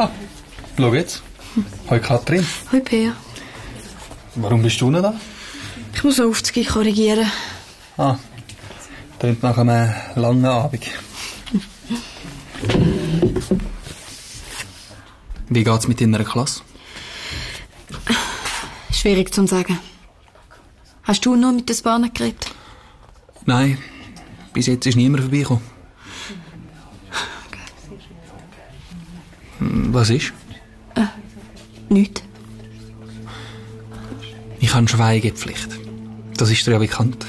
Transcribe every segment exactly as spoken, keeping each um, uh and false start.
Ah, schau jetzt. Hoi Katrin. Hoi Peer. Warum bist du nicht da? Ich muss Aufzüge korrigieren. Ah, klingt nach einem langen Abend. Wie geht's mit deiner Klasse? Schwierig zu sagen. Hast du noch mit den Bahnen geredet? Nein, bis jetzt ist niemand vorbeigekommen. Was ist? Äh, nichts. Ich habe Schweigepflicht. Das ist dir ja bekannt.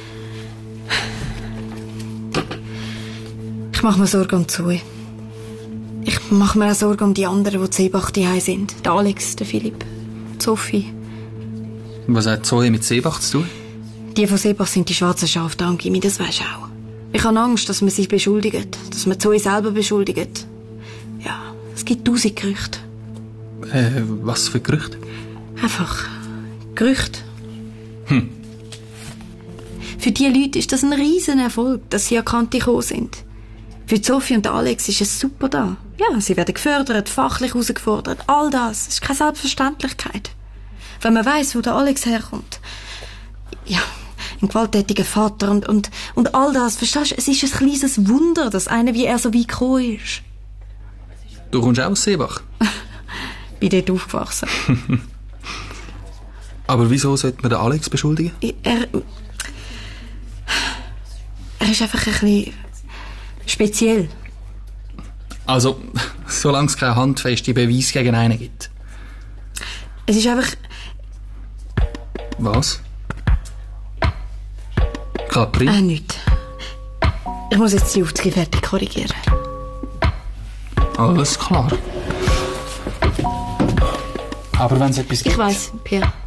Ich mache mir Sorgen um Zoe. Ich mache mir auch Sorgen um die anderen, die zu Seebach daheim sind. Der Alex, der Philipp, die Sophie. Was hat Zoe mit Seebach zu tun? Die von Seebach sind die schwarzen Schafe da am Gimmi, das weisst du auch. Ich habe Angst, dass man sie beschuldigt, dass man Zoe selber beschuldigt. Ja, es gibt tausend Gerüchte. Äh, was für Gerüchte? Einfach Gerüchte. Hm. Für die Leute ist das ein riesen Erfolg, dass sie an Kante gekommen sind. Für Sophie und Alex ist es super da. Ja, sie werden gefördert, fachlich herausgefordert. All das ist keine Selbstverständlichkeit. Wenn man weiss, wo der Alex herkommt. Ja, ein gewalttätiger Vater und, und, und all das. Verstehst du, es ist ein kleines Wunder, dass einer wie er so weit gekommen ist. Du kommst auch aus Seebach? Bin dort aufgewachsen. Aber wieso sollte man den Alex beschuldigen? Er... Er ist einfach ein bisschen speziell. Also, solange es keine handfeste Beweis gegen einen gibt. Es ist einfach... Was? Katrin? Äh, nichts. Ich muss jetzt die Aufzüge fertig korrigieren. Alles klar. Aber wenn es etwas gibt... Ich weiss, Pierre.